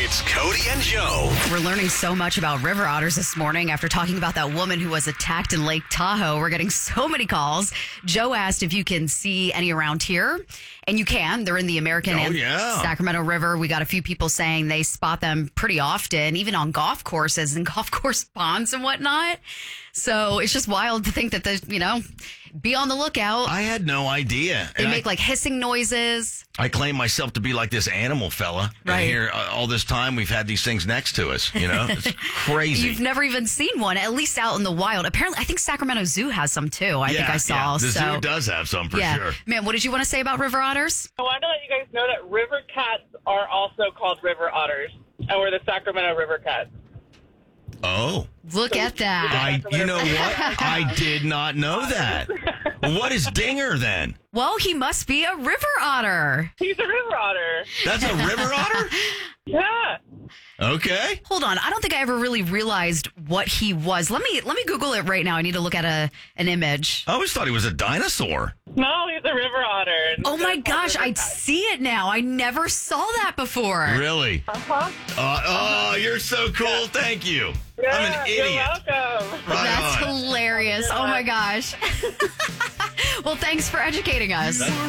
It's Cody and Joe. We're learning so much about river otters this morning after talking about that woman who was attacked in Lake Tahoe. We're getting so many calls. Joe asked if you can see any around here, and you can. They're in the American and Sacramento River. We got a few people saying they spot them pretty often, even on golf courses and golf course ponds and whatnot. So it's just wild to think that be on the lookout. I had no idea. They make like hissing noises. I claim myself to be like this animal fella. Right. And here, all this time, we've had these things next to us. It's crazy. You've never even seen one, at least out in the wild. Apparently, I think Sacramento Zoo has some too. I think I saw. Yeah. The zoo does have some for sure. Man, what did you want to say about river otters? I wanted to let you guys know that river cats are also called river otters, and we're the Sacramento River Cats. Oh. Look at that. You know what? I did not know that. What is Dinger then? Well, he must be a river otter. He's a river otter. That's a river otter? Yeah. Okay. Hold on. I don't think I ever really realized what he was. Let me Google it right now. I need to look at an image. I always thought he was a dinosaur. No, he's a river otter. Oh my gosh, I see it now. I never saw that before. Really? Uh-huh. Oh, you're so cool. Thank you. Yeah, I'm an idiot. You're welcome. Right That's on. hilarious. Oh my gosh. Well, thanks for educating us.